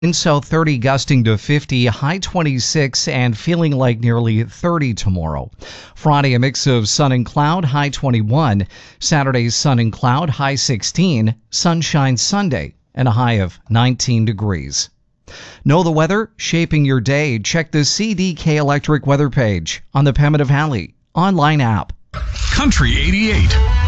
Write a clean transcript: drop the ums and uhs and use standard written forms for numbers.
South 30 gusting to 50, high 26 and feeling like nearly 30 tomorrow. Friday, a mix of sun and cloud, high 21. Saturday, sun and cloud, high 16. Sunshine Sunday and a high of 19 degrees. Know the weather? Shaping your day. Check the CDK Electric weather page on the Pembina Valley online app. Country 88.